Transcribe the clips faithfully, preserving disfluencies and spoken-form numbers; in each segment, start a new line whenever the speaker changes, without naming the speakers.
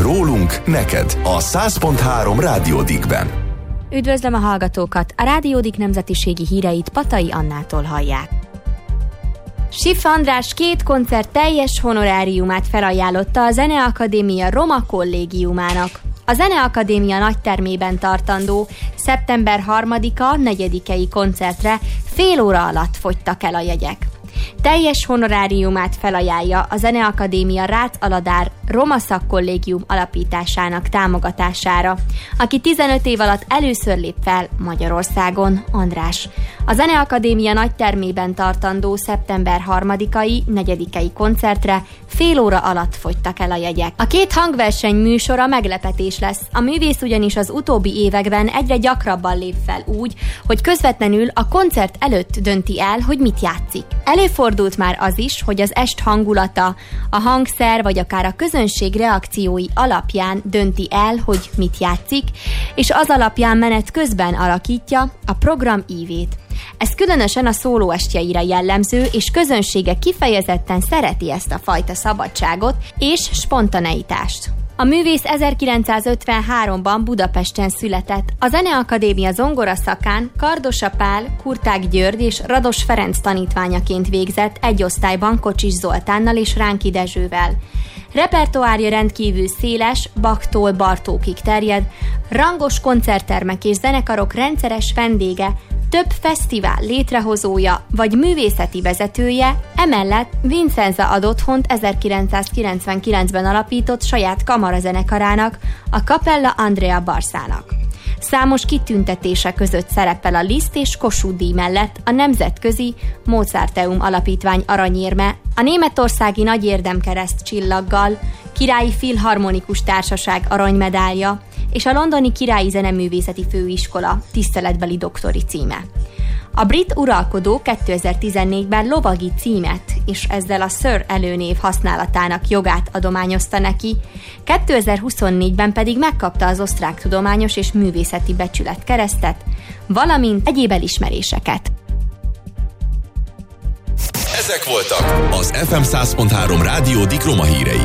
rólunk neked a száz pont három Rádió Dickben.
Üdvözlöm a hallgatókat! A Rádió Dick nemzetiségi híreit Patai Annától hallják. Sif András két koncert teljes honoráriumát felajánlotta a Zeneakadémia Roma Kollégiumának. A Zeneakadémia nagytermében tartandó szeptember harmadika negyedikei koncertre fél óra alatt fogytak el a jegyek. Teljes honoráriumát felajánlja a Zeneakadémia Rácz-Aladár Roma Szakkollégium alapításának támogatására, aki tizenöt év alatt először lép fel Magyarországon, András. A Zeneakadémia nagytermében tartandó szeptember harmadikai negyedikei koncertre fél óra alatt fogytak el a jegyek. A két hangverseny műsora meglepetés lesz. A művész ugyanis az utóbbi években egyre gyakrabban lép fel úgy, hogy közvetlenül a koncert előtt dönti el, hogy mit játszik. Előfordult már az is, hogy az est hangulata, a hangszer vagy akár a közönség reakciói alapján dönti el, hogy mit játszik, és az alapján menet közben alakítja a program ívét. Ez különösen a szólóestjeire jellemző, és közönsége kifejezetten szereti ezt a fajta szabadságot és spontaneitást. A művész ezerkilencszázötvenháromban Budapesten született. A Zeneakadémia zongora szakán Kardosa Pál, Kurták György és Rados Ferenc tanítványaként végzett egy osztályban Kocsis Zoltánnal és Ránki Dezsővel. Repertoárja rendkívül széles, Bachtól Bartókig terjed, rangos koncerttermek és zenekarok rendszeres vendége, több fesztivál létrehozója vagy művészeti vezetője, emellett Vincenza ad otthont ezerkilencszázkilencvenkilencben alapított saját kamarazenekarának, a Capella Andrea Barszának. Számos kitüntetése között szerepel a Liszt és Kossuth díj mellett a nemzetközi Mozarteum alapítvány aranyérme, a németországi Nagy Érdemkereszt csillaggal, Királyi Filharmonikus Társaság aranymedálja és a londoni Királyi Zeneművészeti Főiskola tiszteletbeli doktori címe. A brit uralkodó kétezer-tizennégyben lovagi címet és ezzel a Sir előnév használatának jogát adományozta neki, kétezer-huszonnégyben pedig megkapta az osztrák tudományos és művészeti becsület keresztet, valamint egyéb elismeréseket.
Ezek voltak az ef em száz pont három Rádió Dick Roma hírei.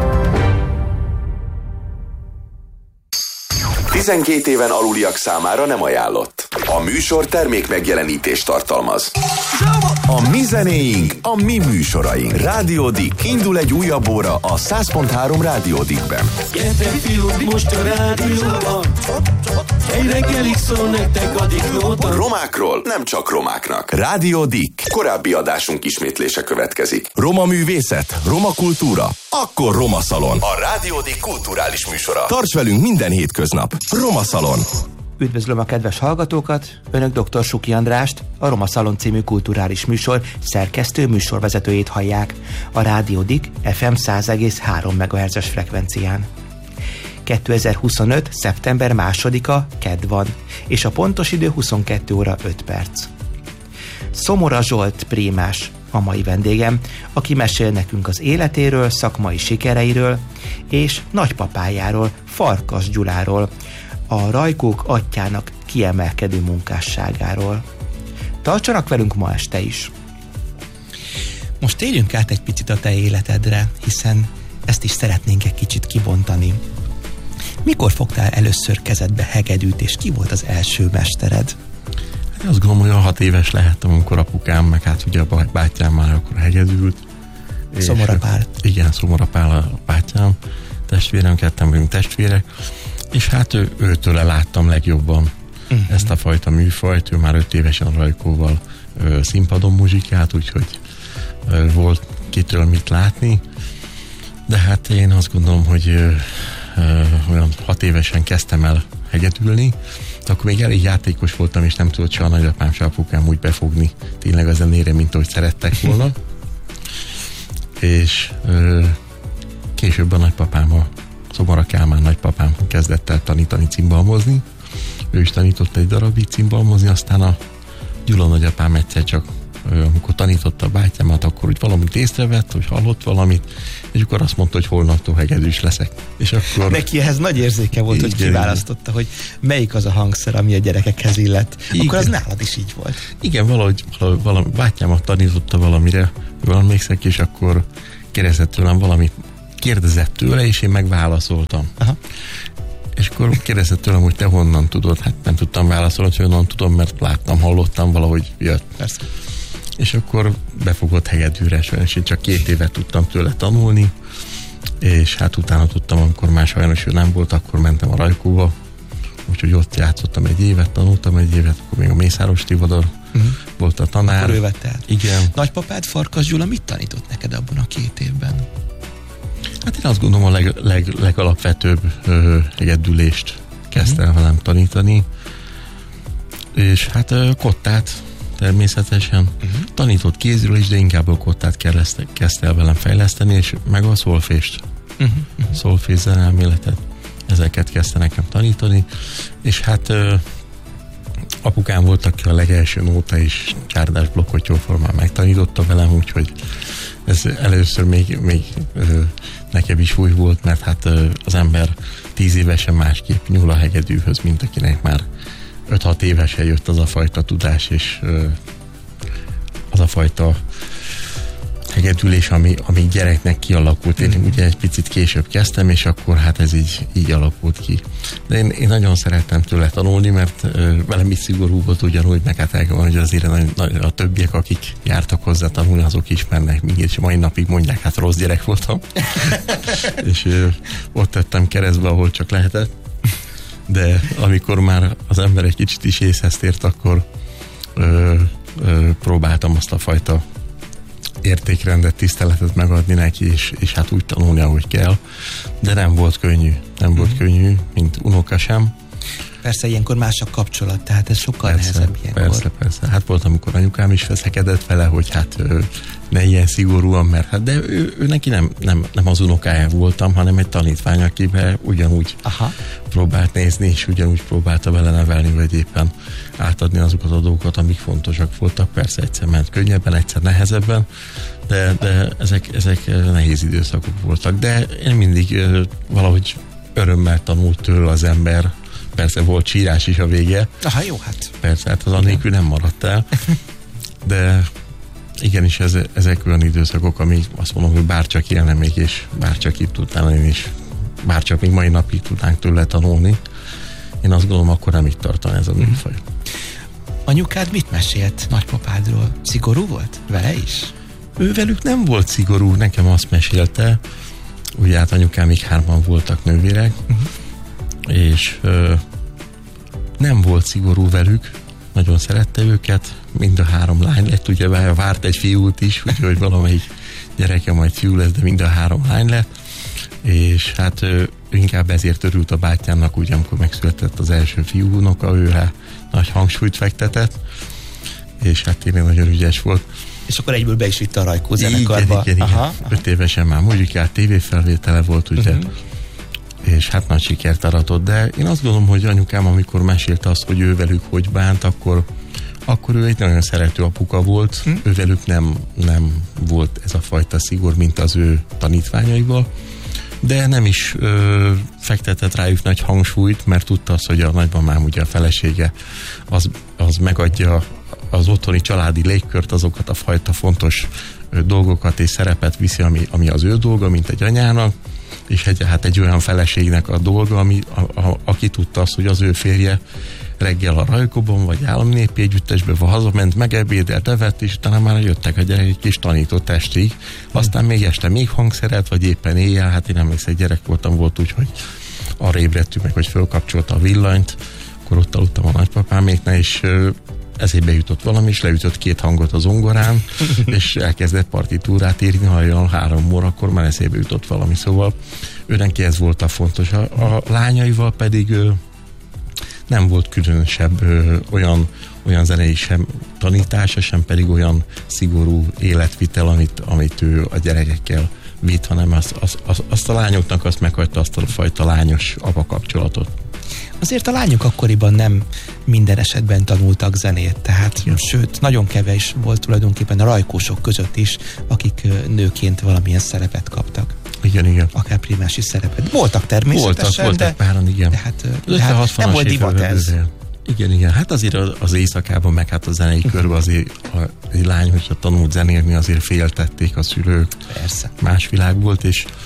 tizenkét éven aluliak számára nem ajánlott. A műsor termék megjelenítést tartalmaz. A mi zenéink, a mi műsoraink. Rádió Dick. Indul egy újabb óra a száz pont három Rádió Dickben.
Gyertek fiúk, most a rádióban. Egy reggelig szól nektek a Dicknóton.
Romákról nem csak romáknak. Rádió Dick. Korábbi adásunk ismétlése következik. Roma művészet, roma kultúra. Akkor Roma Szalon. A Rádió Dick kulturális műsora. Tarts velünk minden hétköznap. Roma Szalon.
Üdvözlöm a kedves hallgatókat! Önök dr. Suki Andrást, a Roma Szalon című kulturális műsor szerkesztő műsorvezetőjét hallják a Rádió Dick ef em száz egész három megahertzes frekvencián. kétezer-huszonöt. szeptember másodika kedd van, és a pontos idő huszonkettő óra öt perc. Szomora Zsolt prímás a mai vendégem, aki mesél nekünk az életéről, szakmai sikereiről és nagypapájáról, Farkas Gyuláról, a Rajkók atyjának kiemelkedő munkásságáról. Tartsanak velünk ma este is!
Most térjünk át egy picit a te életedre, hiszen ezt is szeretnénk egy kicsit kibontani. Mikor fogtál először kezedbe hegedűt, és ki volt az első mestered?
Hát azt gondolom, hogy a hat éves lehettem, amikor apukám, meg hát ugye a bátyám már akkor hegedült.
Szomora Pál.
Igen, Szomora Pál a bátyám, testvérem, ketten vagyunk testvérek, és hát ő, őtől láttam legjobban uh-huh. ezt a fajta műfajt. Ő már öt évesen Rajkóval ö, színpadon muzsikált, úgyhogy ö, volt kitől mit látni. De hát én azt gondolom, hogy ö, ö, olyan hat évesen kezdtem el hegedülni, de akkor még elég játékos voltam, és nem tudott se a nagyapám, se apukám úgy befogni tényleg a zenére, mint ahogy szerettek volna. és ö, később a nagypapám, a Szomora Kálmán nagypapám kezdett el tanítani cimbalmozni. Ő is tanított egy darabig cimbalmozni, aztán a Gyula nagyapám egyszer csak, amikor tanította a bátyámát, akkor úgy valamit észrevett, hogy hallott valamit, és akkor azt mondta, hogy holnaptól hegedűs leszek. És akkor...
Neki ehhez nagy érzéke volt, igen, hogy kiválasztotta, hogy melyik az a hangszer, ami a gyerekekhez illet. Igen. Akkor az nálad is így volt.
Igen, valahogy, valahogy valami, bátyámat tanította valamire, jól emlékszek, és akkor kérdezett tőlem valamit, kérdezett tőle, és én megválaszoltam. Aha. És akkor kérdezett tőlem, hogy te honnan tudod? Hát nem tudtam válaszolni, hogy honnan tudom, mert láttam, hallottam, valahogy jött. Persze. És akkor befogott hegedűre, és én csak két évet tudtam tőle tanulni, és hát utána tudtam, amikor már sajnos ő nem volt, akkor mentem a Rajkóba, úgyhogy ott játszottam egy évet, tanultam egy évet, akkor még a Mészáros Tivadar uh-huh. volt a tanár.
Akkor ő vett el.
Igen.
Nagypapád, Farkas Gyula mit tanított neked abban a két évben?
Hát én azt gondolom a leg, leg, legalapvetőbb ö, hegedülést kezdte el velem tanítani, és hát ö, kottát természetesen. Uh-huh. Tanított kézről is, de inkább a kottát kezdte, kezdte el velem fejleszteni, és meg a szolfést. Uh-huh. Uh-huh. Szolfés zenelméletet. Ezeket kezdte nekem tanítani, és hát ö, apukám volt, aki a legelső nóta és csárdás blokkot jóformán megtanította velem, úgyhogy ez először még, még ö, nekem is új volt, mert hát ö, az ember tíz évesen másképp nyúl a hegedűhöz, mint akinek már öt-hat évesen jött az a fajta tudás, és ö, az a fajta hegedülés, ami, ami gyereknek kialakult. Én mm. ugye egy picit később kezdtem, és akkor hát ez így, így alakult ki. De én, én nagyon szerettem tőle tanulni, mert ö, velem is szigorú volt ugyanúgy, meg hát elgondolom, hogy azért a, a többiek, akik jártak hozzá tanulni, azok ismernek minket, és mai napig mondják, hát rossz gyerek voltam. és ö, ott tettem keresztbe, ahol csak lehetett. De amikor már az ember egy kicsit is észhez tért, akkor ö, ö, próbáltam azt a fajta értékrendet, tiszteletet megadni neki, és, és hát úgy tanulni, ahogy kell. De nem volt könnyű. Nem volt mm. könnyű, mint unoka sem.
Persze ilyenkor más a kapcsolat, tehát ez sokkal
persze,
nehezebb ilyenkor.
Persze, persze. Hát volt, amikor anyukám is veszekedett vele, hogy hát ő, ne ilyen szigorúan, mert hát, de ő, ő neki nem, nem, nem az unokája voltam, hanem egy tanítvány, akiben ugyanúgy Aha. próbált nézni, és ugyanúgy próbálta vele nevelni, vagy éppen átadni azokat a dolgokat, amik fontosak voltak. Persze egyszer ment könnyebben, egyszer nehezebben, de, de ezek, ezek nehéz időszakok voltak. De én mindig valahogy örömmel tanult tőle az ember. Persze volt sírás is a vége.
Aha, jó, hát.
Persze, hát az annélkül nem maradt el. De igenis ez, ezek olyan időszakok, ami azt mondom, hogy bárcsak élne még, és bárcsak itt tudnám én is, bárcsak még mai napig tudnánk tőle tanulni. Én azt gondolom, akkor nem itt tartani ez a műfaj.
Anyukád mit mesélt nagypapádról? Szigorú volt? Vele is?
Ő velük nem volt szigorú, nekem azt mesélte, ugye hát anyukám még hárman voltak nővérek, uh-huh. és ö, nem volt szigorú velük, nagyon szerette őket, mind a három lány lett, ugye várt egy fiút is, úgyhogy valamelyik gyereke majd fiú lesz, de mind a három lány lett, és hát ö, inkább ezért örült a bátyámnak, ugye amikor megszületett az első fiúnoka, ő rá nagy hangsúlyt fektetett, és hát tényleg nagyon ügyes volt.
És akkor egyből be is vitte a Rajkó zenekarba.
Igen, igen, igen. Aha, öt aha. évesen már muzsikát, tévéfelvétele volt, ugye, uh-huh. és hát nagy sikert aratott, de én azt gondolom, hogy anyukám, amikor mesélte azt, hogy ő velük hogy bánt, akkor, akkor ő egy nagyon szerető apuka volt, hm? ő velük nem, nem volt ez a fajta szigor, mint az ő tanítványaival, de nem is ö, fektetett rájuk nagy hangsúlyt, mert tudta azt, hogy a nagymamám, ugye a felesége, az, az megadja az otthoni családi légkört, azokat a fajta fontos ö, dolgokat és szerepet viszi, ami, ami az ő dolga, mint egy anyának, és egy, hát egy olyan feleségnek a dolga, ami, a, a, aki tudta azt, hogy az ő férje reggel a Rajkóban, vagy állami népi együttesbe hazament, megebédelt, evett, és utána már jöttek a gyerekek, és tanított estig. Aztán még este még hangszeret, vagy éppen éjjel, hát én emlékszem, egy gyerek voltam, volt úgy, hogy arra ébredtünk meg, hogy fölkapcsolta a villanyt, akkor ott aludtam a nagypapáméknál, és eszébe jutott valami, és leütött két hangot az zongorán, és elkezdett partitúrát írni, hajjal három órakor már eszébe jutott valami, szóval ő neki ez volt a fontos. A, a lányaival pedig ö, nem volt különösebb ö, olyan, olyan zenei sem tanítása, sem pedig olyan szigorú életvitel, amit, amit ő a gyerekekkel vitt, hanem azt, azt, azt, azt a lányoknak azt meghagyta, azt a fajta lányos apa kapcsolatot.
Azért a lányok akkoriban nem minden esetben tanultak zenét, tehát igen. Sőt, nagyon kevés volt tulajdonképpen a rajkósok között is, akik nőként valamilyen szerepet kaptak.
Igen, igen.
Akár primási szerepet. Voltak természetesen,
voltak, voltak
de,
páran, igen.
de hát, de hát nem volt divat ez.
Igen, igen. Hát azért az éjszakában, meg hát a zenei körben azért a, egy lány, hogyha tanult zenélni, azért féltették a szülők.
Persze.
Más világ volt, és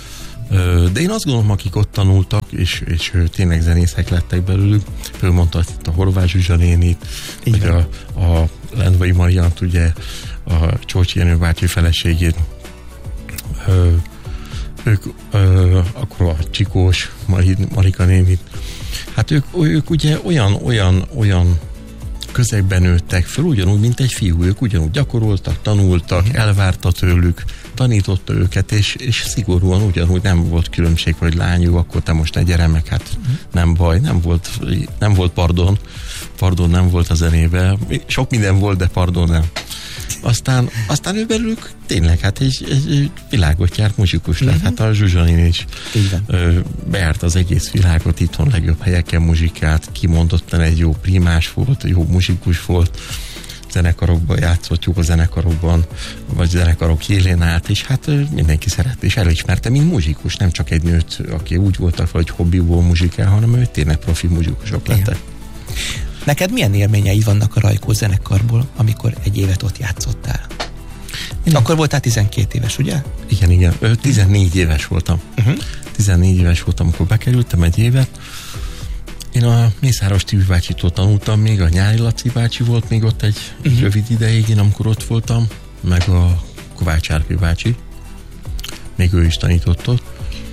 De én azt gondolom, akik ott tanultak, és, és tényleg zenészek lettek belőlük, például mondta itt a Horváth Zsuzsa nénit, vagy a, a Lendvai Mariant, ugye a Csorcsi Jenő bácsi feleségét, ö, ők, ö, akkor a Csikós Marika nénit, hát ők, ők ugye olyan, olyan, olyan közegben nőttek föl, ugyanúgy, mint egy fiú. Ők ugyanúgy gyakoroltak, tanultak, mm. elvárta tőlük, tanította őket, és, és szigorúan ugyanúgy nem volt különbség, hogy lányú, akkor te most ne gyere meg, hát mm. nem baj, nem volt, nem volt pardon, pardon nem volt a zenében. Sok minden volt, de pardon nem. Aztán, aztán ő belőlük tényleg, hát egy, egy világot járt muzsikus lett. Mm-hmm. Hát a Zsuzsanin is ö, bejárt az egész világot, itthon legjobb helyeken muzsikált, kimondottan egy jó primás volt, jó muzsikus volt, zenekarokban játszott, jó a zenekarokban, vagy zenekarok élén állt, és hát ö, mindenki szerette, és elismerte, mint muzsikus, nem csak egy nőt, aki úgy voltak, vagy hobbiból muzsikál, hanem ő tényleg profi muzsikusok lettek.
Neked milyen élményeid vannak a Rajkó zenekarból, amikor egy évet ott játszottál? Én akkor voltál tizenkét éves, ugye?
Igen, igen. tizennégy éves voltam. Uh-huh. tizennégy éves voltam, amikor bekerültem egy évet. Én a Mészáros Tibi bácsitól tanultam, még a Nyári Laci bácsi volt még ott egy uh-huh. rövid ideig, én amikor ott voltam, meg a Kovács Árpi bácsi. Még ő is tanított ott.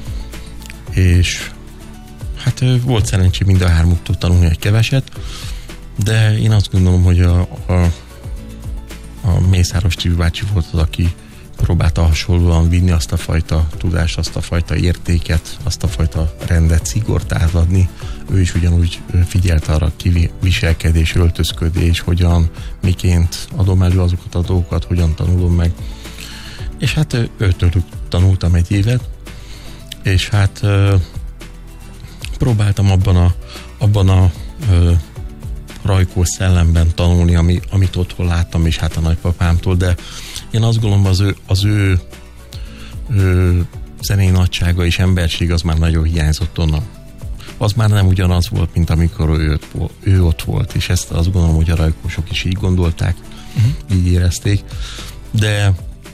És hát volt szerencsém mind a hármuktól tanulni egy keveset, de én azt gondolom, hogy a, a, a Mészáros Tibi bácsi volt az, aki próbálta hasonlóan vinni azt a fajta tudást, azt a fajta értéket, azt a fajta rendet, szigort átadni. Ő is ugyanúgy figyelt arra kiviselkedés, öltözködés, hogyan, miként adom elő azokat a dolgokat, hogyan tanulom meg. És hát őtől tanultam egy évet, és hát próbáltam abban a, abban a ö, Rajkó szellemben tanulni, ami, amit otthon láttam, és hát a nagypapámtól, de én azt gondolom, az ő, az ő, ő zenei nagysága és emberség az már nagyon hiányzott onnan. Az már nem ugyanaz volt, mint amikor ő, ő ott volt, és ezt azt gondolom, hogy a rajkósok is így gondolták, uh-huh. így érezték, de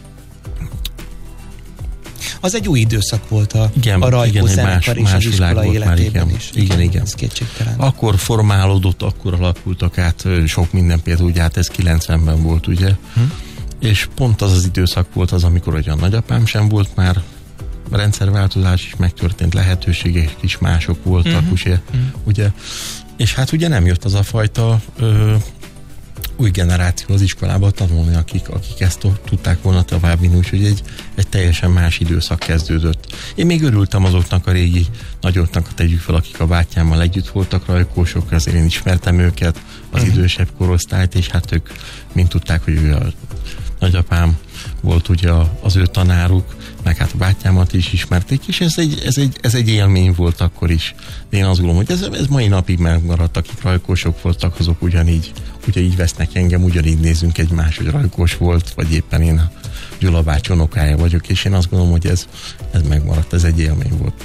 az egy új időszak volt a,
igen,
a Rajkó zenekar és az iskola életében
is. Igen, igen. igen.
Ez kétségtelen.
Akkor formálódott, akkor alakultak át sok minden, például ugye hát ez kilencvenben volt, ugye? Hm. És pont az az időszak volt az, amikor olyan nagyapám sem volt már, rendszerváltozás is megtörtént, lehetőségek is mások voltak, hm. ugye? Hm. ugye? És hát ugye nem jött az a fajta ö, új generáció az iskolába tanulni, akik, akik ezt tudták volna továbbvinni, úgyhogy egy, egy teljesen más időszak kezdődött. Én még örültem azoknak a régi nagyoknak, tegyük fel, akik a bátyámmal együtt voltak rajkósok, azért én ismertem őket, az uh-huh. idősebb korosztályt, és hát ők mind tudták, hogy ő a nagyapám volt ugye az ő tanáruk, meg hát a bátyámat is ismerték, és ez egy, ez egy, ez egy élmény volt akkor is. De én azt gondolom, hogy ez, ez mai napig megmaradt, akik rajkósok voltak, azok ugyanígy, ugyanígy vesznek engem, ugyanígy nézünk egymás, hogy rajkós volt, vagy éppen én a Gyula bácsi unokája vagyok, és én azt gondolom, hogy ez, ez megmaradt, ez egy élmény volt.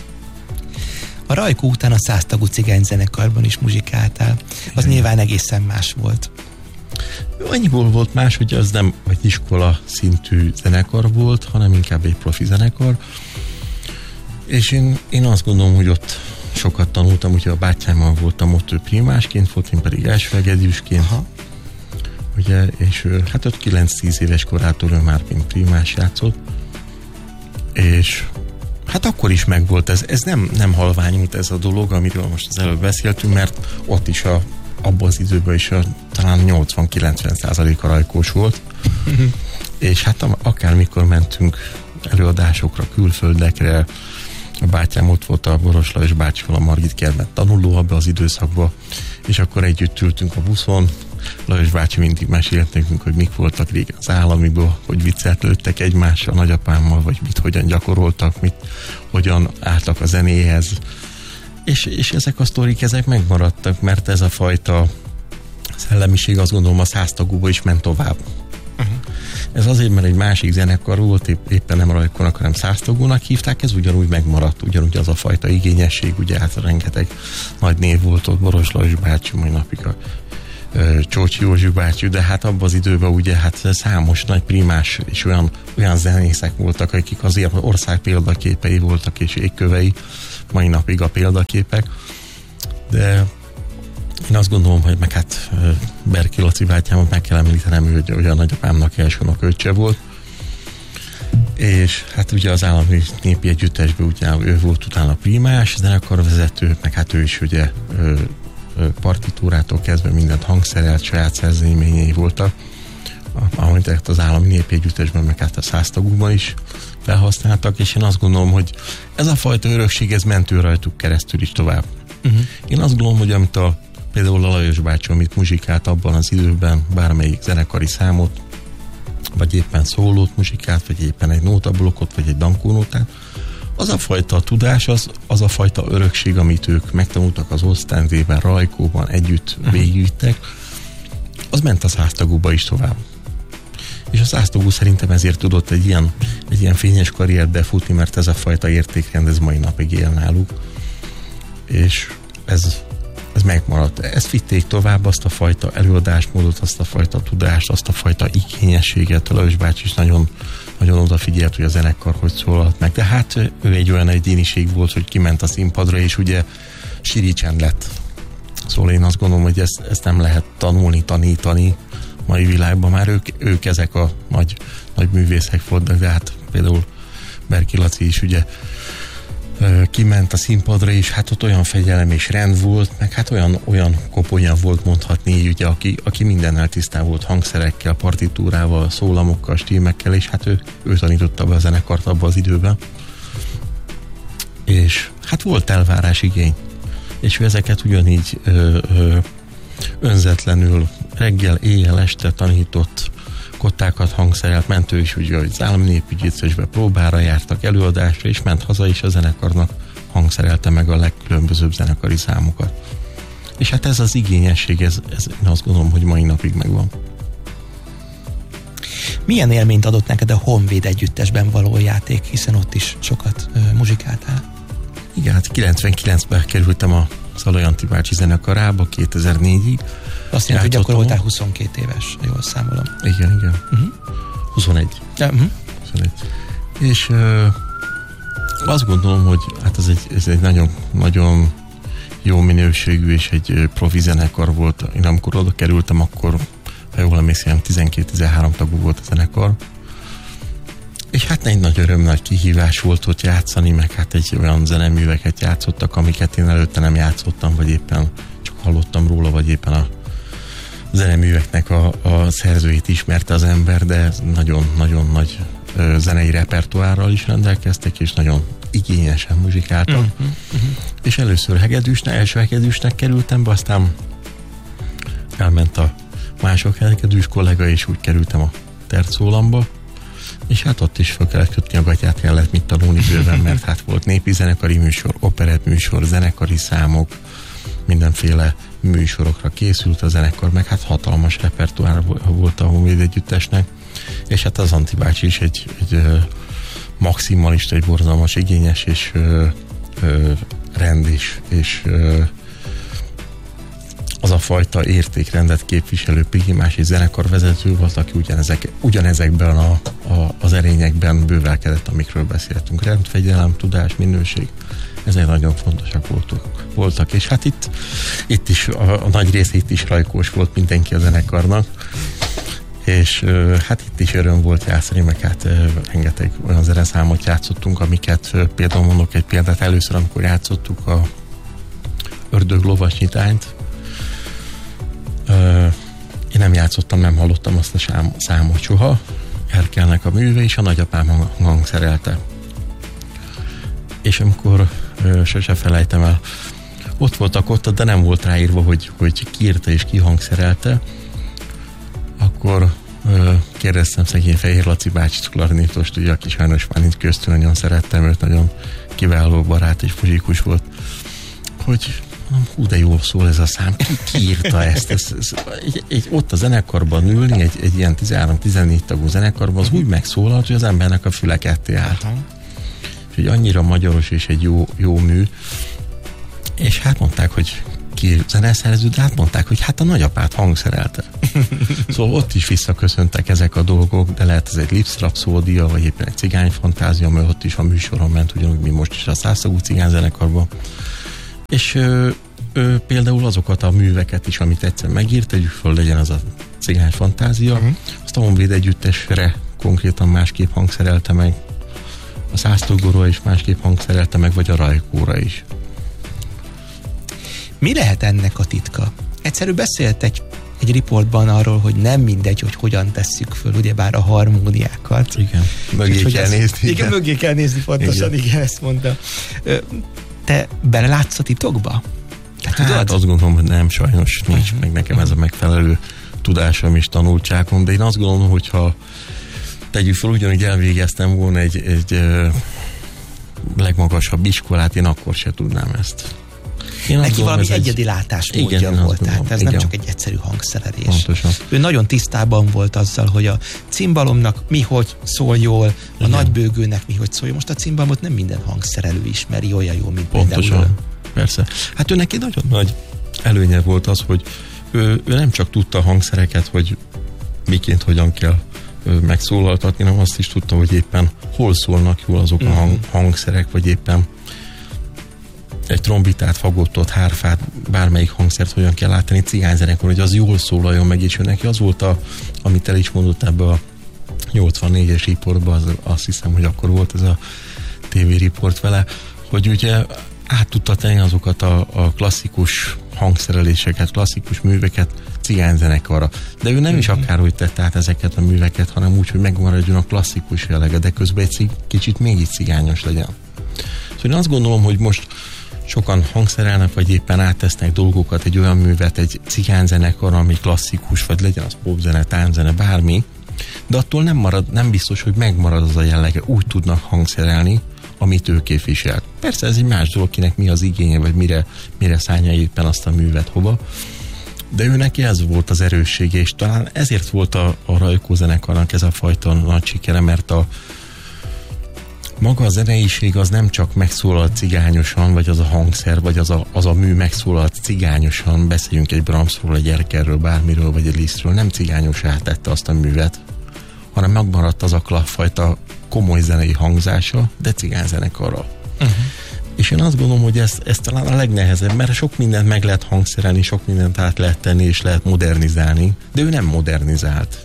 A Rajkó után a száztagú cigányzenekarban is muzsikáltál. Az igen. Nyilván egészen más volt.
Annyiból volt más, hogy az nem egy iskola szintű zenekar volt, hanem inkább egy profi zenekar. És én, én azt gondolom, hogy ott sokat tanultam, úgyhogy a bátyámmal voltam ott, ő primásként volt, én pedig elsőegedűsként. Ugye, és hát ott kilenc-tíz éves korától ő már mint primás játszott. És hát akkor is megvolt ez. Ez nem, nem halványult ez a dolog, amiről most az előbb beszéltünk, mert ott is a abban az időben is a, talán nyolcvan-kilencven százalék a rajkós volt. És hát akármikor mentünk előadásokra, külföldekre, a bátyám ott volt a Boros Lajos bácsival a Margit kertben tanuló abban az időszakban, és akkor együtt ültünk a buszon. Lajos bácsi mindig mesélt nekünk, hogy mik voltak régen az államiból, hogy viccet lőttek egymással, nagyapámmal, vagy mit hogyan gyakoroltak, mit hogyan álltak a zenéhez. És, és ezek a sztorik, ezek megmaradtak, mert ez a fajta szellemiség, azt gondolom, a száztagúba is ment tovább. Uh-huh. Ez azért, mert egy másik zenekar volt, épp, éppen nem Rajkónak, hanem száztagúnak hívták, ez ugyanúgy megmaradt, ugyanúgy az a fajta igényesség, ugye hát rengeteg nagy név volt ott, Boros Lajos bácsi, mai napig a Csócsi Józsi bácsi, de hát abban az időben ugye hát számos nagy primás és olyan, olyan zenészek voltak, akik azért ország példaképei voltak és égkövei, mai napig a példaképek, de én azt gondolom, hogy meg hát Berki Laci bátyámat meg kell említenem, ő, hogy a nagyapámnak első unoköccse volt, és hát ugye az állami népi együttesben ugye ő volt utána primás zenekarvezető, meg hát ő is ugye ö, ö, partitúrától kezdve mindent hangszerelt, saját szerzeményei voltak, amit az állami népi együttesben, meg hát a száztagúban is felhasználtak, és én azt gondolom, hogy ez a fajta örökség, ez mentő rajtuk keresztül is tovább. Uh-huh. Én azt gondolom, hogy amit a, például a Lajos bácsi, amit muzsikált abban az időben, bármelyik zenekari számot, vagy éppen szólót muzsikált, vagy éppen egy nótablokkot, vagy egy dankónótát, az a fajta tudás, az, az a fajta örökség, amit ők megtanultak az Ostendében, Rajkóban, együtt uh-huh. végigvittek, az ment a száztagúba is tovább. És a száztagú szerintem ezért tudott egy ilyen, egy ilyen fényes karriert befutni, mert ez a fajta értékrend, ez mai napig él náluk. És ez, ez megmaradt. Ezt vitték tovább, azt a fajta előadásmódot, azt a fajta tudást, azt a fajta igényességet. A Lajos bácsi is nagyon, nagyon odafigyelt, hogy a zenekar hogy szólalt meg. De hát ő egy olyan egyéniség volt, hogy kiment a színpadra, és ugye siricsend lett. Szóval én azt gondolom, hogy ezt, ezt nem lehet tanulni, tanítani mai világban. Már ők, ők ezek a nagy, nagy művészek voltak, de hát például Berki Laci is ugye kiment a színpadra, és hát ott olyan fegyelem és rend volt, meg hát olyan, olyan koponya volt mondhatni, ugye, aki, aki mindennel tisztán volt, hangszerekkel, partitúrával, szólamokkal, stímekkel, és hát ő, ő tanította be a zenekart abban az időben. És hát volt elvárás, igény. És ő ezeket ugyanígy ö, ö, önzetlenül reggel, éjjel, este tanított, kottákat hangszerelt, ment ő is ugye, hogy az állami népügyészésbe próbára jártak, előadásra, és ment haza, és a zenekarnak hangszerelte meg a legkülönbözőbb zenekari számokat. És hát ez az igényesség, ez, ez én azt gondolom, hogy mai napig megvan.
Milyen élményt adott neked a Honvéd együttesben való játék, hiszen ott is sokat ö, muzsikáltál?
Igen, hát kilencvenkilencben kerültem a Szalai Antti bácsi zenekarába, kétezer-négyig.
Azt jelenti, hogy akkor voltál huszonkét éves, jól számolom.
Igen, igen. Uh-huh. huszonegy. Uh-huh. huszonegy. És uh, azt gondolom, hogy hát ez egy, ez egy nagyon, nagyon jó minőségű és egy profi zenekar volt. Én amikor oda kerültem, akkor, ha jól emlékszem, tizenkét-tizenhárom tagú volt a zenekar. És hát egy nagy öröm, nagy kihívás volt ott játszani, meg hát egy olyan zeneműveket játszottak, amiket én előtte nem játszottam, vagy éppen csak hallottam róla, vagy éppen a zeneműveknek a, a szerzőit ismerte az ember, de nagyon-nagyon nagy ö, zenei repertoárral is rendelkeztek, és nagyon igényesen muzsikáltak. Uh-huh, uh-huh. És először hegedűsnek, első hegedűsnek kerültem be, aztán elment a mások hegedűs kollega, és úgy kerültem a tercólamba, és hát ott is fel kellett kötni a gatyát, kellett mit tanulni bőven, mert hát volt népi zenekari műsor, operett műsor, zenekari számok, mindenféle műsorokra készült a zenekar, meg hát hatalmas repertoár volt a Honvéd együttesnek, és hát az Antti bácsi is egy, egy ö, maximalista, egy borzalmas, igényes és ö, ö, rend is, és ö, az a fajta értékrendet képviselő Pigimás és zenekarvezető volt, aki ugyanezek, ugyanezekben a, a, az erényekben bővelkedett, amikről beszéltünk. Rendfegyelem, tudás, minőség, ezek nagyon fontosak voltak, voltak. És hát itt, itt is a, a nagy rész itt is rajkós volt mindenki a zenekarnak, és hát itt is öröm volt játszani, meg hát rengeteg olyan zeneszámot játszottunk, amiket például mondok egy példát, először, amikor játszottuk a Ördög lovasnyitányt, én nem játszottam, nem hallottam azt a számot soha, Erkelnek a műve, és a nagyapám hangszerelte. És amikor sose felejtem el, ott voltak ott, de nem volt ráírva, hogy, hogy ki írta és ki hangszerelte, akkor ö, kérdeztem szegény Fehér Laci bácsit, klarinitost, ugye, aki sajnos már nincs köztünk, nagyon szerettem őt, nagyon kiváló barát és muzsikus volt, hogy hú, de jól szól ez a szám, ki, ki írta ezt? Ez, ez, egy, egy, ott a zenekarban ülni, egy, egy ilyen tizenhárom-tizennégy tagú zenekarban, az úgy megszólalt, hogy az embernek a füle ketté állt. És egy annyira magyaros és egy jó, jó mű, és hát mondták, hogy aki zeneszerző, de hát mondták, hogy hát a nagyapát hangszerelte. Szóval ott is visszaköszöntek ezek a dolgok, de lehet ez egy Liszt rapszódia, vagy éppen egy cigányfantázia, mert ott is a műsoron ment, ugyanúgy mi most is a Százszagú cigányzenekarban. És ö, ö, például azokat a műveket is, amit egyszer megírt, tegyük föl, legyen az a cigányfantázia, uh-huh. azt a Honvéd együttesre konkrétan másképp hangszerelte meg, a Száztogóra is másképp hangszerelte meg, vagy a Rajkóra is.
Mi lehet ennek a titka? Egyszerű beszélt egy, egy riportban arról, hogy nem mindegy, hogy hogyan tesszük föl, ugyebár a harmóniákat.
Igen, mögé kell ez, nézni.
Igen, igen, mögé kell nézni, pontosan, igen, igen ezt mondta. Te belelátsz a titokba? Te
hát tudod? Azt gondolom, hogy nem, sajnos nincs uh-huh. meg nekem ez a megfelelő tudásom és tanultságom, de én azt gondolom, hogyha tegyük fel, ugyanúgy elvégeztem volna egy, egy ö, legmagasabb iskolát, én akkor se tudnám ezt. Én
Neki gondolom, valami egyedi egy... látásmódja volt, tehát ez igen. nem csak egy egyszerű hangszerelés.
Pontosan.
Ő nagyon tisztában volt azzal, hogy a cimbalomnak mi hogy szól jól, a igen. nagybőgőnek mi hogy szól jól. Most a cimbalomot nem minden hangszerelő ismeri olyan jól, mint
pontosan.
Például.
Persze. Hát ő neki nagyon nagy előnye volt az, hogy ő, ő nem csak tudta a hangszereket, hogy miként, hogyan kell megszólaltatni, hanem azt is tudta, hogy éppen hol szólnak jól azok uh-huh. a hang, hangszerek, vagy éppen egy trombitát, fagottot, hárfát, bármelyik hangszert hogyan kell látni cigányzenekor, hogy az jól szólaljon meg, és ő neki az volt, a, amit el is mondott ebbe a nyolcvannégyes riportban, az, azt hiszem, hogy akkor volt ez a tévériport vele, hogy ugye át tudta tenni azokat a, a klasszikus hangszereléseket, klasszikus műveket cigányzenekarra. De ő nem is akárhogy tette át ezeket a műveket, hanem úgy, hogy megmaradjon a klasszikus jellege, de közben egy kicsit mégis cigányos legyen. Szóval én azt gondolom, hogy most sokan hangszerelnek, vagy éppen áttesznek dolgokat, egy olyan művet, egy cigányzenekarra, ami klasszikus, vagy legyen az popzene, tánczene, bármi, de attól nem marad, nem biztos, hogy megmarad az a jellege, úgy tudnak hangszerelni, amit ő képvisel. Persze ez egy más dolog, kinek mi az igénye, vagy mire, mire szánja éppen azt a művet hova, de ő neki ez volt az erőssége, és talán ezért volt a, a Rajkó zenekarnak ez a fajta nagy sikere, mert a maga a zeneiség az nem csak megszólalt cigányosan, vagy az a hangszer, vagy az a, az a mű megszólalt cigányosan, beszéljünk egy Brahmsról, egy Erkelről, bármiről, vagy egy Lisztről, nem cigányos átette azt a művet, hanem megmaradt az a fajta komoly zenei hangzása, de cigányzenekarral. Uh-huh. És én azt gondolom, hogy ez, ez talán a legnehezebb, mert sok mindent meg lehet hangszerelni, sok mindent át lehet tenni, és lehet modernizálni, de ő nem modernizált.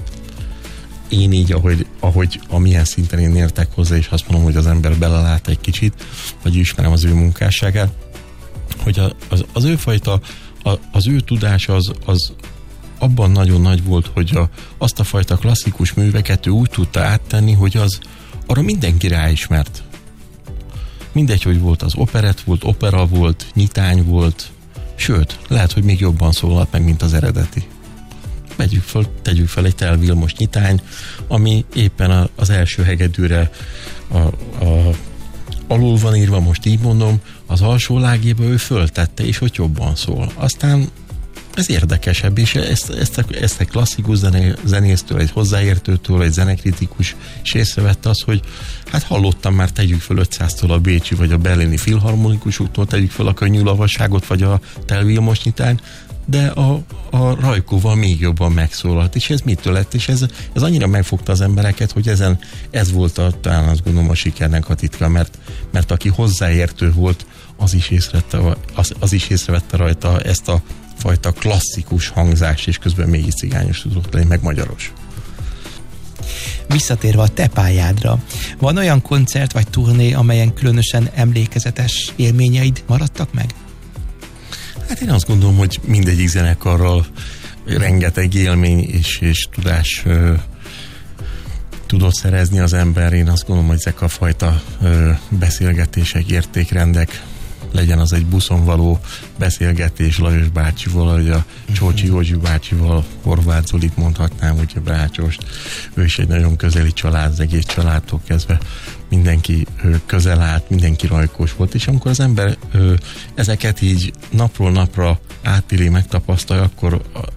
Én így, ahogy, ahogy amilyen szinten én értek hozzá, és azt mondom, hogy az ember belelát egy kicsit, vagy ismerem az ő munkásságát, hogy a, az, az ő fajta, a, az ő tudása az, az abban nagyon nagy volt, hogy a, azt a fajta klasszikus műveket ő úgy tudta áttenni, hogy az arra mindenki ráismert. Mindegy, hogy volt az operett, volt opera, volt nyitány volt, sőt, lehet, hogy még jobban szólalt meg, mint az eredeti. Vegyük fel, tegyük fel egy Tel Vilmos nyitány, ami éppen a, az első hegedűre a, a, alul van írva, most így mondom, az alsó lágéba ő föltette, és hogy jobban szól. Aztán ez érdekesebb, és ezt, ezt, ezt egy klasszikus zené, zenésztől, egy hozzáértőtől, egy zenekritikus is észrevette az, hogy hát hallottam már, tegyük föl ötszáztól a bécsi vagy a berlini filharmonikusoktól, tegyük föl a könnyű lovasságot vagy a Tel Vilmos nyitány, de a, a Rajkóval még jobban megszólalt, és ez mitől lett, és ez, ez annyira megfogta az embereket, hogy ezen ez volt a, talán azt gondolom a sikernek a titka, mert, mert aki hozzáértő volt, az is észrevette, az, az is észrevette rajta ezt a fajta klasszikus hangzást, és közben mégis cigányos tudott lenni, meg magyaros.
Visszatérve a te pályádra, van olyan koncert vagy turné, amelyen különösen emlékezetes élményeid maradtak meg?
Hát én azt gondolom, hogy mindegyik zenekarral rengeteg élmény és, és tudás ö, tudott szerezni az ember. Én azt gondolom, hogy ezek a fajta ö, beszélgetések, értékrendek, legyen az egy buszon való beszélgetés Lajos bácsival, vagy a Csócsi Józsi bácsival, Horváth Zolit mondhatnám, ugye Brácsost. Ő is egy nagyon közeli család, az egész családtól kezdve mindenki ő, közel állt, mindenki rajkós volt, és amikor az ember ő, ezeket így napról napra átéli, megtapasztalja, akkor az,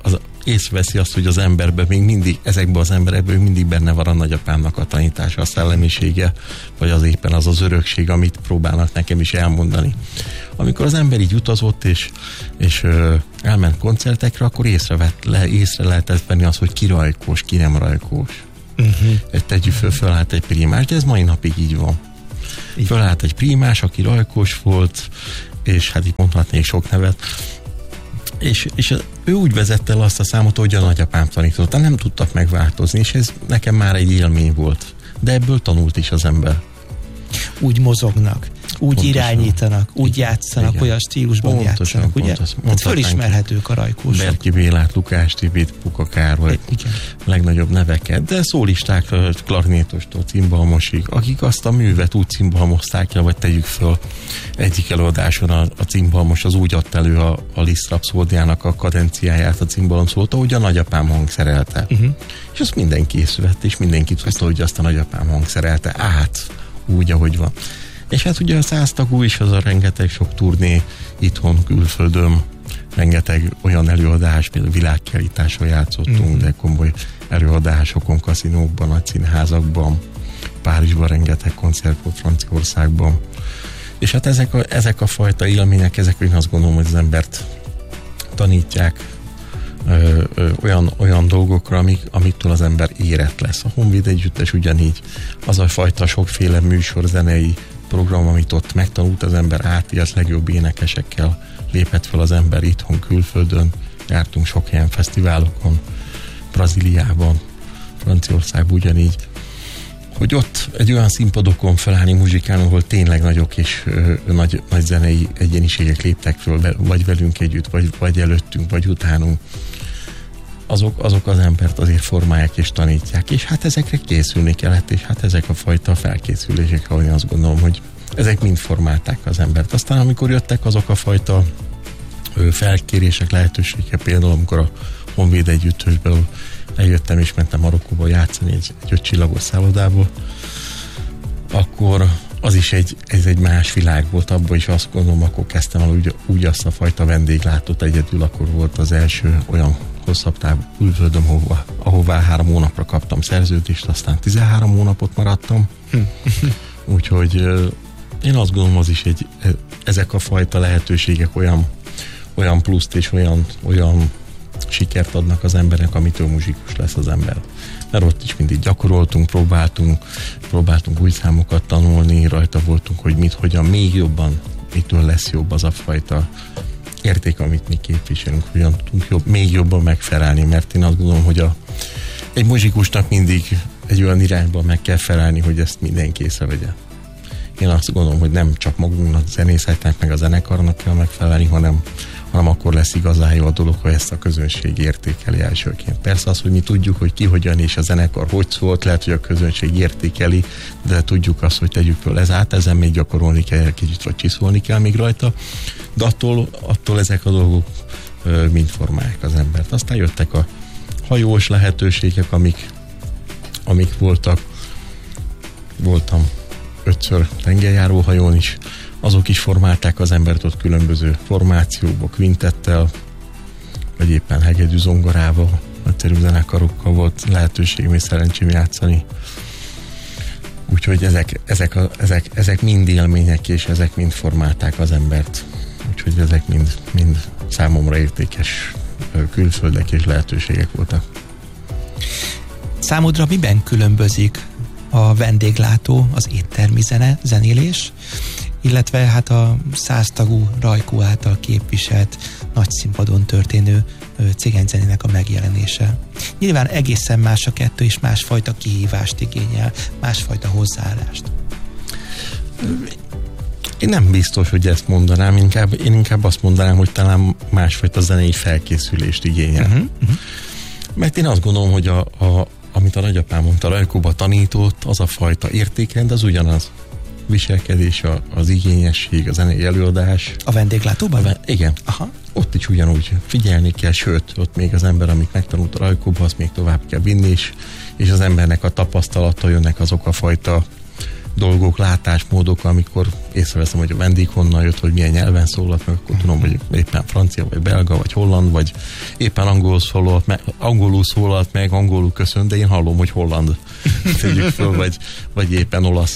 észreveszi azt, hogy az emberben még mindig, ezekben az emberekben mindig benne van a nagyapámnak a tanítása, a szellemisége, vagy az éppen az az örökség, amit próbálnak nekem is elmondani. Amikor az ember így utazott, és, és ö, elment koncertekre, akkor észrevett, le, észre lehetett venni azt, hogy ki rajkós, ki nem rajkós. Uh-huh. Egy tegyük föl, fölállt egy prímás, de ez mai napig így van. Így. Fölállt egy prímás, aki rajkós volt, és hát így mondhatnék sok nevet, és, és ő úgy vezette el azt a számot, hogy a nagyapám tanította, nem tudtak megváltozni, és ez nekem már egy élmény volt. De ebből tanult is az ember.
Úgy mozognak, úgy pontosan irányítanak, úgy játszanak, igen, olyan stílusban pontosan, játszanak, ugye? Hát fölismerhetők a rajkósok.
Berki Bélát, Lukás Tibit, Puka Károly, legnagyobb neveket, de szólisták, klarnétostól cimbalmosig, akik azt a művet úgy cimbalmozták el, vagy tegyük föl, egyik előadáson a, a cimbalmos az úgy adta elő a, a Liszt rapszódiának a kadenciáját, a cimbalom szólt, ahogy a nagyapám hangszerelte. Uh-huh. És azt mindenki észrevett, és mindenki tudta, hogy azt a nagyapám hangszerelte át, úgy, ahogy van. És hát ugye a száztagú is az a rengeteg sok turné itthon, külföldön, rengeteg olyan előadás, például világkiállításon játszottunk, mm-hmm. de komoly előadásokon, kaszinókban, nagy színházakban, Párizsban rengeteg koncert volt, Franciaországban. És hát ezek a, ezek a fajta élmények, ezek én azt gondolom, hogy az embert tanítják ö, ö, olyan, olyan dolgokra, amik, amiktől az ember érett lesz. A Honvéd Együttes ugyanígy, az a fajta sokféle műsor, zenei program, amit ott megtanult az ember, átélt legjobb énekesekkel, lépett fel az ember itthon, külföldön, jártunk sok helyen, fesztiválokon, Brazíliában, Franciaországban ugyanígy, hogy ott egy olyan színpadokon felállni, muzsikálni, ahol tényleg nagyok és ö, nagy, nagy zenei egyéniségek léptek föl, vagy velünk együtt, vagy, vagy előttünk, vagy utánunk, azok, azok az embert azért formálják és tanítják, és hát ezekre készülni kellett, és hát ezek a fajta felkészülések, ahogy azt gondolom, hogy ezek mind formálták az embert. Aztán amikor jöttek azok a fajta ö, felkérések, lehetőségek, például amikor a Honvéd Együttesből eljöttem és mentem Marokkóba játszani egy, egy öt csillagos szállodából, akkor az is egy, ez egy más világ volt, abban is azt gondolom, akkor kezdtem el úgy, úgy azt a fajta vendéglátót egyedül, akkor volt az első olyan hosszabb távú külföldöm, ahová, ahová három hónapra kaptam szerződést, aztán tizenhárom hónapot maradtam. Úgyhogy én azt gondolom, az is egy, ezek a fajta lehetőségek olyan, olyan pluszt és olyan, olyan sikert adnak az embernek, amitől muzsikus lesz az ember. Mert ott is mindig gyakoroltunk, próbáltunk, próbáltunk új számokat tanulni, rajta voltunk, hogy mit, hogyan még jobban, mitől lesz jobb az a fajta érték, amit mi képviselünk, hogyan tudunk jobb, még jobban megfelelni, mert én azt gondolom, hogy a, egy muzsikusnak mindig egy olyan irányban meg kell felelni, hogy ezt mindenki észrevegye. Én azt gondolom, hogy nem csak magunknak, zenészeknek, meg a zenekarnak kell megfelelni, hanem, hanem akkor lesz igazán jó a dolog, ha ezt a közönség értékeli elsőként. Persze az, hogy mi tudjuk, hogy ki hogyan és a zenekar hogy szólt, lehet, hogy a közönség értékeli, de tudjuk azt, hogy tegyük föl ez át, ezen még gyakorolni kell kicsit, vagy csiszolni kell még rajta, de attól, attól ezek a dolgok ö, mind formálják az embert. Aztán jöttek a hajós lehetőségek, amik, amik voltak. Voltam ötször tengerjáró hajón is, azok is formálták az embert ott különböző formációba, kvintettel, vagy éppen hegedű zongorával, nagyszerű zenekarokkal volt lehetőségem és szerencsém játszani. Úgyhogy ezek, ezek, a, ezek, ezek mind élmények, és ezek mind formálták az embert. Úgyhogy ezek mind, mind számomra értékes külföldek és lehetőségek voltak.
Számodra miben különbözik a vendéglátó, az éttermi zene, zenélés, illetve hát a száztagú Rajkó által képviselt nagy színpadon történő cigányzenének a megjelenése. Nyilván egészen más a kettő, és másfajta kihívást igényel, másfajta hozzáállást.
Én nem biztos, hogy ezt mondanám, inkább, én inkább azt mondanám, hogy talán másfajta zenei felkészülést igényel. Uh-huh, uh-huh. Mert én azt gondolom, hogy a, a, amit a nagyapám mondta, Rajkóba tanított, az a fajta értékrend, az ugyanaz. Viselkedés, a, az igényesség, a zenei előadás.
A vendéglátóban?
A, igen. Aha. Ott is ugyanúgy figyelni kell, sőt, ott még az ember, amit megtanult a Rajkóba, azt még tovább kell vinni, és, és az embernek a tapasztalata jönnek azok a fajta dolgok, látásmódok, amikor észreveszem, hogy a vendég honnan jött, hogy milyen nyelven szólalt meg, akkor tudom, hogy éppen francia, vagy belga, vagy holland, vagy éppen angol szólalt meg, angolul szólalt meg, angolul köszön, de én hallom, hogy holland tegyük föl, vagy, vagy éppen olasz.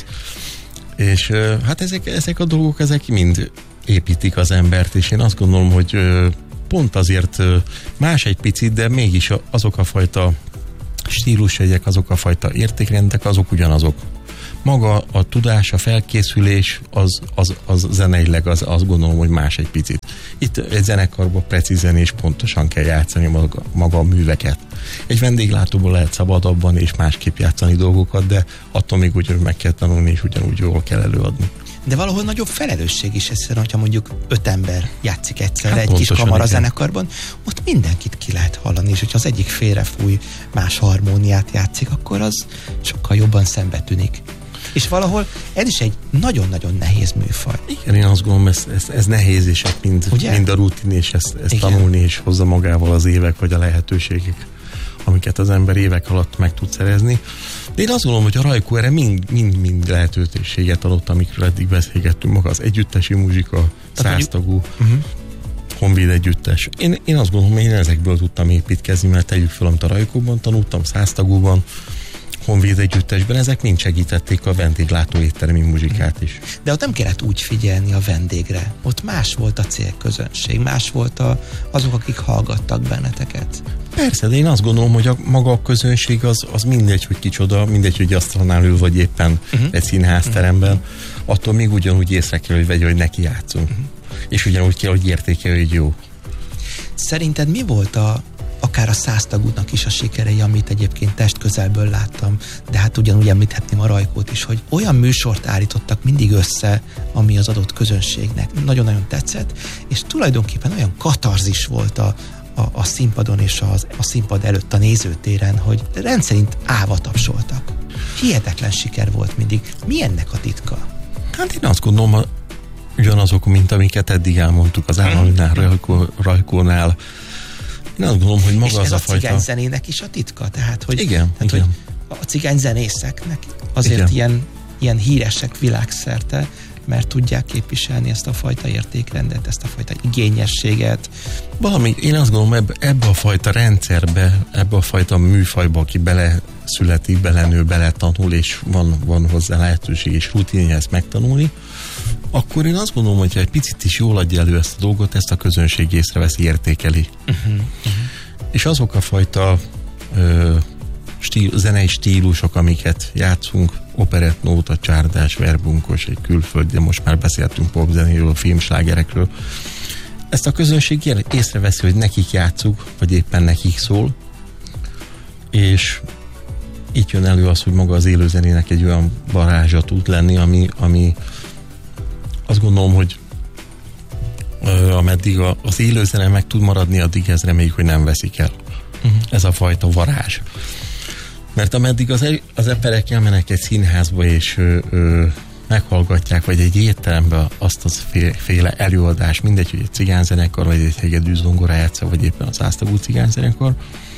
És hát ezek, ezek a dolgok, ezek mind építik az embert, és én azt gondolom, hogy pont azért más egy picit, de mégis azok a fajta stílusjegyek, azok a fajta értékrendek, azok ugyanazok. Maga a tudás, a felkészülés, az, az, az zeneileg, az, azt gondolom, hogy más egy picit. Itt egy zenekarban precízen és pontosan kell játszani maga, maga a műveket. Egy vendéglátóból lehet szabadabban és másképp játszani dolgokat, de attól még úgy, hogy meg kell tanulni, és ugyanúgy jól kell előadni.
De valahol nagyobb felelősség is egyszerűen, hogyha mondjuk öt ember játszik egyszerre hát egy kis kamarazenekarban, ott mindenkit ki lehet hallani, és hogyha az egyik félrefúj, más harmóniát játszik, akkor az sokkal jobban szembe tűnik. És valahol ez is egy nagyon-nagyon nehéz műfaj.
Igen, én azt gondolom, ez, ez, ez nehéz, és mind, mind a rutin, és ezt, ezt tanulni, és hozza magával az évek, vagy a lehetőségek, amiket az ember évek alatt meg tud szerezni. De én azt gondolom, hogy a Rajkó erre mind-mind lehetőséget adott, amikről eddig beszélgettünk, maga az együttesi muzsika, száztagú, uh-huh. honvéd együttes. Én, én azt gondolom, hogy én ezekből tudtam építkezni, mert tegyük fel, amit a Rajkóban tanultam, száztagúban, honvéd együttesben, ezek mind segítették a vendéglátó éttermi muzsikát is.
De ott nem kellett úgy figyelni a vendégre. Ott más volt a célközönség, más volt a, azok, akik hallgattak benneteket.
Persze, de én azt gondolom, hogy a maga a közönség az, az mindegy, hogy kicsoda, mindegy, hogy asztalnál ül, vagy éppen uh-huh. egy színházteremben, uh-huh. attól még ugyanúgy észre kell, hogy vegye, hogy neki játszunk. Uh-huh. És ugyanúgy kell, hogy értékelje, hogy jó.
Szerinted mi volt a akár a száztagúnak is a sikerei, amit egyébként testközelből láttam, de hát ugyanúgy említhetném a Rajkót is, hogy olyan műsort állítottak mindig össze, ami az adott közönségnek nagyon-nagyon tetszett, és tulajdonképpen olyan katarzis volt a, a, a színpadon és az, a színpad előtt a nézőtéren, hogy rendszerint állva tapsoltak. Hihetetlen siker volt mindig. Mi ennek a titka?
Hát én azt gondolom, a, ugyanazok, mint amiket eddig elmondtuk az Államnál, Rajkó, Rajkónál. Én azt gondolom, hogy maga
és
az
ez
a,
a
fajta...
cigányzenének is a titka? Tehát, hogy,
igen,
tehát,
igen.
hogy a cigányzenészeknek azért igen. Ilyen, ilyen híresek világszerte, mert tudják képviselni ezt a fajta értékrendet, ezt a fajta igényességet.
Valami, én azt gondolom, ebbe, ebbe a fajta rendszerbe, ebbe a fajta műfajba, aki bele születik, belenő, beletanul, és van, van hozzá lehetőség és rutinja ezt megtanulni, akkor én azt gondolom, hogy egy picit is jól adja elő ezt a dolgot, ezt a közönség észreveszi, értékeli. Uh-huh, uh-huh. És azok a fajta ö, stíl, zenei stílusok, amiket játszunk, operett, nóta, csárdás, verbunkos, egy külföld, de most már beszéltünk popzenéről, filmslágerekről. Ezt a közönség észreveszi, hogy nekik játszunk, vagy éppen nekik szól, és itt jön elő az, hogy maga az élőzenének egy olyan varázsa tud lenni, ami, ami azt gondolom, hogy ö, ameddig a, az élőzene meg tud maradni, addig ez reméljük, hogy nem veszik el. Uh-huh. Ez a fajta varázs. Mert ameddig az, az emberek elmennek egy színházba, és ö, ö, meghallgatják, vagy egy étterembe azt az féle előadás, mindegy, hogy egy cigányzenekar, vagy egy hegedű zongorájátszó, vagy éppen az áztagú cigányzenekar,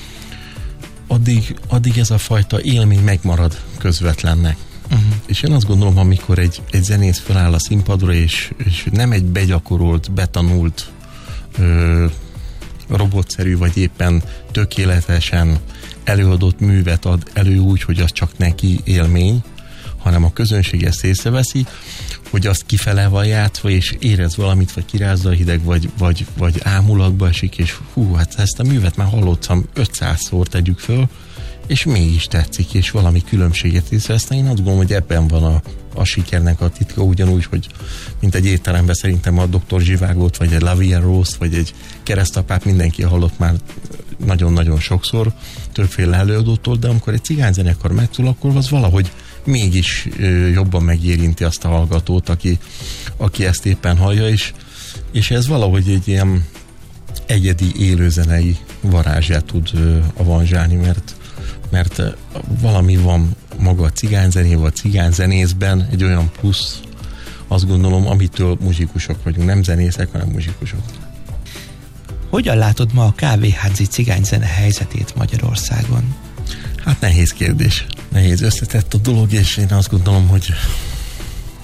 addig, addig ez a fajta élmény megmarad közvetlennek. Uh-huh. És én azt gondolom, amikor egy, egy zenész feláll a színpadra, és, és nem egy begyakorolt, betanult ö, robotszerű, vagy éppen tökéletesen előadott művet ad elő úgy, hogy az csak neki élmény, hanem a közönség ezt észreveszi, hogy azt kifele van játszva, és érez valamit, vagy kirázza a hideg, vagy, vagy, vagy ámulatba esik, és hú, hát ezt a művet már hallottam ötszázszor, tegyük föl, és mégis tetszik, és valami különbséget észrevesznek. Én azt gondolom, hogy ebben van a, a sikernek a titka, ugyanúgy, hogy mint egy étteremben szerintem a doktor Zsivágót, vagy egy La Vie Rose, vagy egy Keresztapát mindenki hallott már nagyon-nagyon sokszor, többféle előadótól, de amikor egy cigányzenekar megszól, akkor az valahogy mégis ö, jobban megérinti azt a hallgatót, aki, aki ezt éppen hallja, és, és ez valahogy egy ilyen egyedi élőzenei varázsát tud ö, avanzsálni, mert, mert valami van maga a cigányzenében, a cigányzenészben, egy olyan plusz, azt gondolom, amitől muzsikusok vagyunk, nem zenészek, hanem muzsikusok.
Hogyan látod ma a kávéházi cigányzene helyzetét Magyarországon?
Hát nehéz kérdés. Nehéz, összetett a dolog, és én azt gondolom, hogy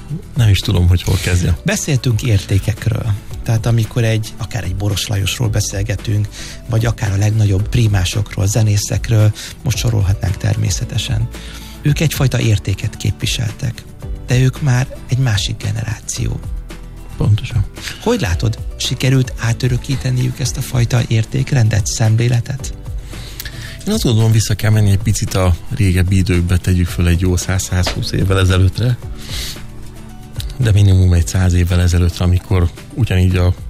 nem is tudom, hogy hol kezdjem.
Beszéltünk értékekről. Tehát amikor egy, akár egy Boros Lajosról beszélgetünk, vagy akár a legnagyobb prímásokról, zenészekről, most sorolhatnánk természetesen. Ők egyfajta értéket képviseltek, de ők már egy másik generáció.
Pontosan.
Hogy látod, sikerült átörökíteniük ezt a fajta értékrendet, szemléletet?
Én azt gondolom, vissza kell menni egy picit a régebbi időkbe, tegyük föl egy jó száz-százhúsz évvel ezelőttre, de minimum egy száz évvel ezelőttre, amikor ugyanígy a